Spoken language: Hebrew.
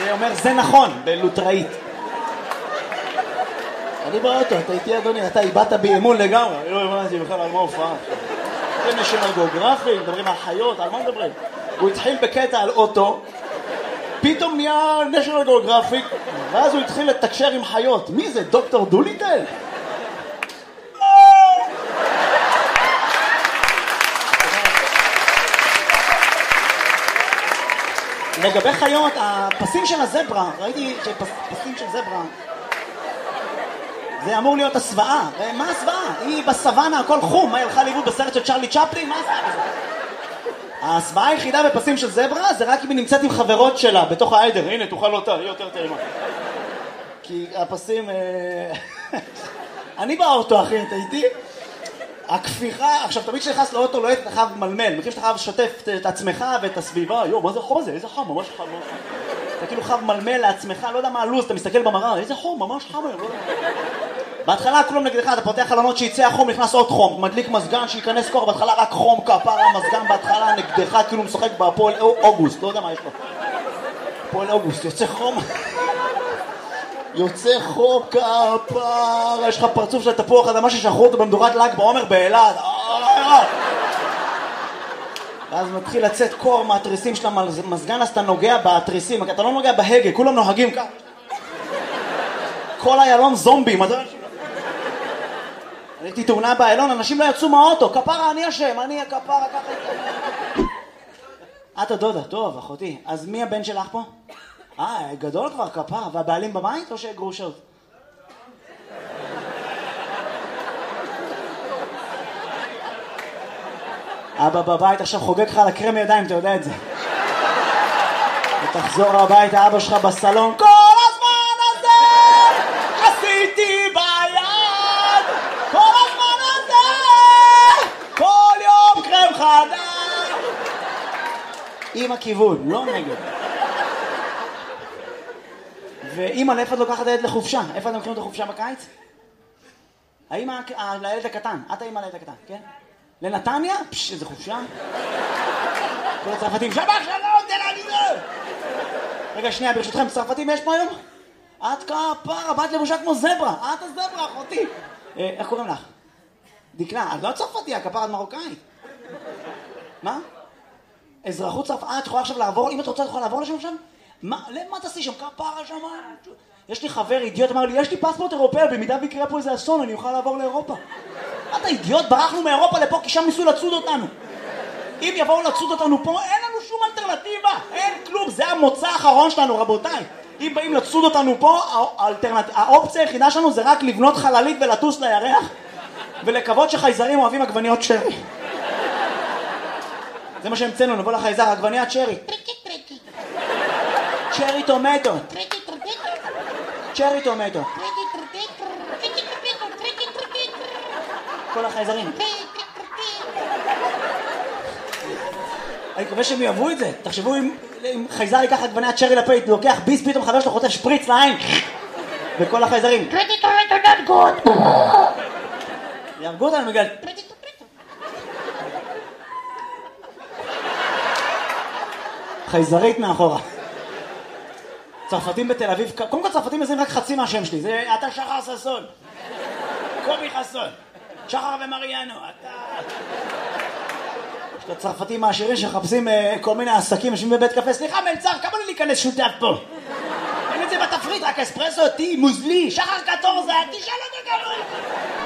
זה אומר זה נכון, בלוטראית. אני באוטו, אתה איתי אדוני, אתה איבדת באמון לגמרי. לא הבנתי בכלל על מה הופעה. זה נשיונל גיאוגרפיק, מדברים על חיות, על מה מדברים? הוא התחיל בקטע על אוטו, פתאום נהיה נשיונל גיאוגרפיק, ואז הוא התחיל לתקשר עם חיות. מי זה? דוקטור דוליטל? לגבי חיות, הפסים של הזברה, ראיתי שפסים של זברה, זה אמור להיות הסוואה. מה הסוואה? היא בסוואנה, הכל חום. מה, היא הלכה לאיבוד בסרט של צ'רלי צ'פלין? מה זה? הסוואה היחידה בפסים של זברה זה רק אם היא נמצאת עם חברות שלה בתוך העדר. הנה, תאכל אותה, היא יותר טעימה. כי הפסים... אני באוטו, אחי, אתה איתי? הכפיחה... עכשיו, תמיד כשנכנס לאוטו לא אתה חייב מלמל. מכיר שאתה חייב לשתף את עצמך ואת הסביבה. יו, מה זה החום הזה? איזה חם, ממש חם. אתה כאילו חייב מלמל לעצמך, לא יודע מה הלוז, אתה מסתכל במראה, איזה חום, ממש חם היום, לא יודע. בהתחלה כולם נגדך, אתה פותח חלונות שיצא החום, נכנס עוד חום, מדליק מזגן, שיכנס כוח, בהתחלה רק חום, כפרה, מזגן בהתחלה נגדך, כאילו משחק בהפועל אוגוסט, לא יודע מה יש לו. הפועל אוגוסט, יוצא חום. יוצא חום, כפרה, יש לך פרצוף של תפוח אדמה ששחרו אותו במדורת ל"ג בעומר באילת. ואז מתחיל לצאת קור מהתריסים של המזגן, אז אתה נוגע בתריסים, אתה לא נוגע בהגה, כולם נוהגים כך. כל איילון זומבים. ראיתי תאונה באיילון, אנשים לא יצאו מהאוטו, כפרה, אני אשם, אני הכפרה, ככה. את הדודה, טוב, אחותי. אז מי הבן שלך פה? גדול כבר, כפרה, והבעלים בבית או שגרושות? אבא בבית עכשיו חוגג לך על הקרם ידיים, אתה יודע את זה. ותחזור הביתה, אבא שלך בסלון, כל הזמן הזה עשיתי ביד, כל הזמן הזה, כל יום קרם חדש. עם הכיוון, לא נגד. ואמא, לאיפה את לוקחת הילד לחופשה? איפה אתם מכירים את החופשה בקיץ? האמא לילד הקטן, את האמא לילד הקטן, כן? לנתניה? פש, איזה חופשה. כל הצרפתים, שבח שלום, תל אביב. רגע, שנייה, ברשותכם, צרפתים יש פה היום? את כפרה, באת לבושה כמו זברה. את הזברה, אחותי. איך קוראים לך? דקלה, את לא צרפתי, הכפרה, את מרוקאית. מה? אזרחות צרפת, את יכולה עכשיו לעבור, אם את רוצה, את יכולה לעבור לשם עכשיו? מה, למה תעשי שם? כפרה שם? יש לי חבר אידיוט, אמר לי, יש לי פספורט אירופאי, במידה ויקרה פה איזה אסון, אני אוכל לעבור לאירופה. אתה אידיוט, ברחנו מאירופה לפה, כי שם ניסו לצוד אותנו. אם יבואו לצוד אותנו פה, אין לנו שום אלטרנטיבה. אין כלום, זה המוצא האחרון שלנו, רבותיי. אם באים לצוד אותנו פה, האופציה היחידה שלנו זה רק לבנות חללית ולטוס לירח, ולקוות שחייזרים אוהבים עגבניות צ'רי. זה מה שהמצאנו, נבוא לחייזר, עגבניה צ'רי. צ'רי טומטו. צ'רי טומטו. כל החייזרים. אני מקווה שהם יאהבו את זה. תחשבו אם חייזר ייקח עגבניה צ'רי לפית, לוקח ביס, פתאום חבר שלו חוטף שפריץ לעין. וכל החייזרים. יהרגו אותנו בגלל... חייזרית מאחורה. צרפתים בתל אביב, קודם כל צרפתים מזים רק חצי מהשם שלי, זה אתה שחר ססון, קובי חסון, שחר ומריאנו, אתה... יש את הצרפתים העשירים שחפשים כל מיני עסקים, יושבים בבית קפה, סליחה מלצר, כמה לי להיכנס שותף פה? אין את זה בתפריט, רק אספרסו, טי, מוזלי, שחר קטורזה, תשאל אותו כמה.